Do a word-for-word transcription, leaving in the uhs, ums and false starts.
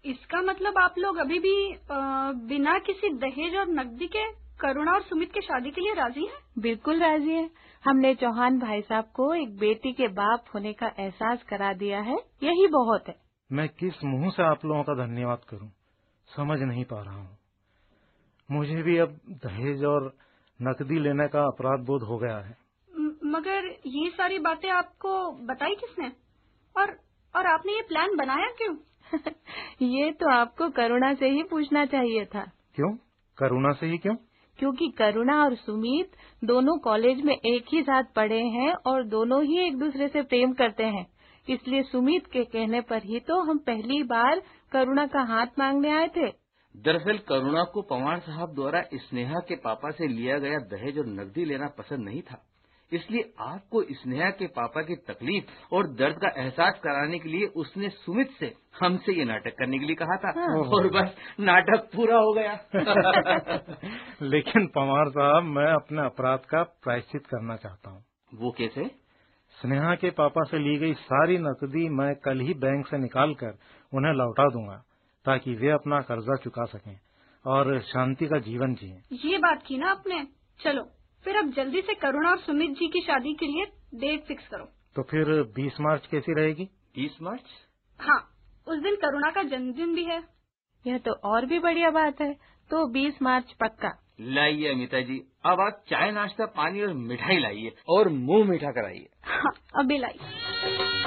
इसका मतलब आप लोग अभी भी आ, बिना किसी दहेज और नकदी के करुणा और सुमित की शादी के लिए राजी हैं? बिल्कुल राजी हैं। हमने चौहान भाई साहब को एक बेटी के बाप होने का एहसास करा दिया है, यही बहुत है। मैं किस मुंह से आप लोगों का धन्यवाद करूं, समझ नहीं पा रहा हूं। मुझे भी अब दहेज और नकदी लेने का अपराध बोध हो गया है। म- मगर ये सारी बातें आपको बताई किसने? और और आपने ये प्लान बनाया क्यों? ये तो आपको करुणा से ही पूछना चाहिए था। क्यों? करुणा से ही क्यों? क्योंकि करुणा और सुमित दोनों कॉलेज में एक ही साथ पढ़े हैं और दोनों ही एक दूसरे से प्रेम करते हैं। इसलिए सुमित के कहने पर ही तो हम पहली बार करुणा का हाथ मांगने आए थे। दरअसल करुणा को पवार साहब द्वारा स्नेहा के पापा से लिया गया दहेज और नकदी लेना पसंद नहीं था, इसलिए आपको स्नेहा के पापा की तकलीफ और दर्द का एहसास कराने के लिए उसने सुमित से हमसे ये नाटक करने के लिए कहा था। हाँ। और बस नाटक पूरा हो गया। लेकिन पवार साहब, मैं अपने अपराध का प्रायश्चित करना चाहता हूँ। वो कैसे? स्नेहा के पापा से ली गई सारी नकदी मैं कल ही बैंक से निकाल कर उन्हें लौटा दूंगा, ताकि वे अपना कर्जा चुका सकें और शांति का जीवन जिएं। ये बात की ना आपने। चलो फिर अब जल्दी से करुणा और सुमित जी की शादी के लिए डेट फिक्स करो। तो फिर बीस मार्च कैसी रहेगी? बीस मार्च? हाँ, उस दिन करुणा का जन्मदिन भी है। यह तो और भी बढ़िया बात है। तो बीस मार्च पक्का। लाइए अमिता जी, अब आप चाय नाश्ता पानी और मिठाई लाइए और मुंह मीठा कराइए। हाँ, अभी लाइए।